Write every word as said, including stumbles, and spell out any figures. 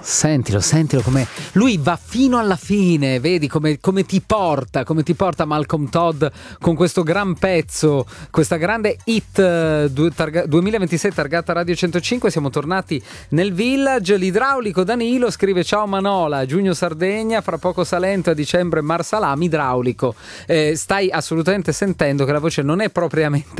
Sentilo, sentilo come lui va fino alla fine, vedi come, come ti porta, come ti porta Malcolm Todd con questo gran pezzo, questa grande hit eh, du- targa- duemilaventisei targata Radio centocinque. Siamo tornati nel Village. L'idraulico Danilo scrive: ciao Manola, giugno Sardegna, fra poco Salento, a dicembre Marsalam, idraulico. Eh, stai assolutamente sentendo che la voce non è propriamente